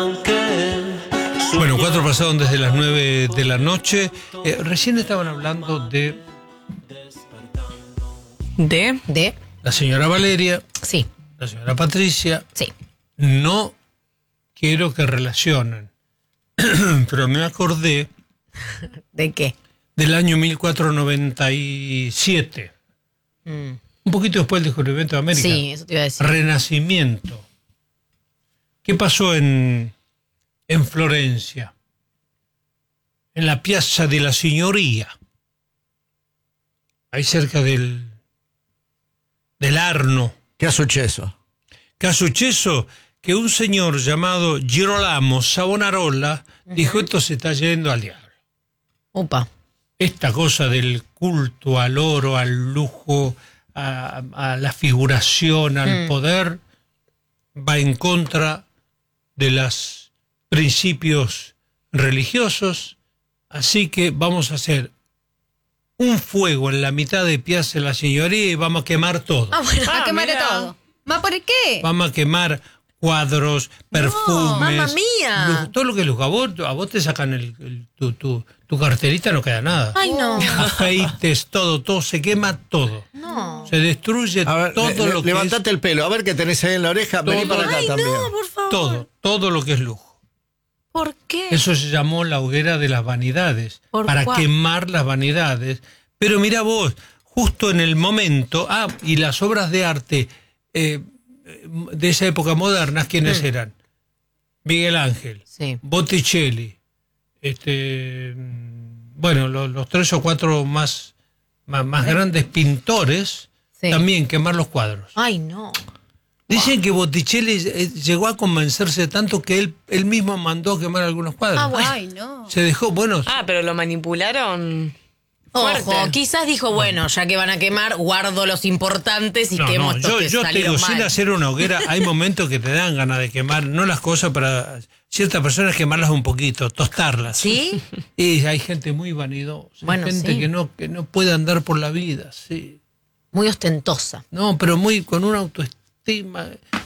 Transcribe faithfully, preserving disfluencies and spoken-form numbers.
Bueno, cuatro pasaron desde las nueve de la noche. Eh, recién estaban hablando de... ¿De? ¿De? La señora Valeria. Sí. La señora Patricia. Sí. No quiero que relacionen, pero me acordé... ¿De qué? Del año mil cuatrocientos noventa y siete. Mm. Un poquito después del descubrimiento de América. Sí, eso te iba a decir. Renacimiento. ¿Qué pasó en, en Florencia? En la Piazza de la Signoria. Ahí cerca del, del Arno. ¿Qué ha successo? ¿Qué ha successo? Que un señor llamado Girolamo Savonarola uh-huh. dijo, esto se está yendo al diablo. Opa. Esta cosa del culto al oro, al lujo, a, a la figuración, al mm. poder, va en contra de los principios religiosos, así que vamos a hacer un fuego en la mitad de Piazza de la Signoria y vamos a quemar todo. Ah, bueno, ah, a quemar mira. todo. ¿Más por qué? Vamos a quemar cuadros, perfumes, no, mamma mía. Luz, todo lo que luz. A vos, a vos te sacan el, el, tu, tu, tu carterita, no queda nada. Ay, no. Afeites, todo, todo, se quema todo. No. Se destruye a ver, todo le, lo que levantate es, el pelo, a ver qué tenés ahí en la oreja. Todo. Vení para acá Ay, también. no, por favor. Todo, todo lo que es lujo. ¿Por qué? Eso se llamó la hoguera de las vanidades. ¿Por para cuál? quemar las vanidades. Pero mira vos, justo en el momento, ah, y las obras de arte eh, de esa época modernas, ¿quiénes mm. eran? Miguel Ángel, sí. Botticelli, este, bueno, los, los tres o cuatro más, más, más grandes pintores, sí. también quemar los cuadros. Ay, no. Dicen wow. que Botticelli llegó a convencerse tanto que él, él mismo mandó a quemar algunos cuadros. Ah, bueno. Ay, no. Se dejó, bueno. Ah, pero lo manipularon. Fuerte. Ojo, quizás dijo, bueno, ya que van a quemar, guardo los importantes y no, quemo no, estos yo, que yo te digo, mal. sin hacer una hoguera, hay momentos que te dan ganas de quemar, no las cosas para ciertas personas, quemarlas un poquito, tostarlas. ¿Sí? Y hay gente muy vanidosa, bueno, gente sí. que no que no puede andar por la vida, sí. Muy ostentosa. No, pero muy con una autoestima.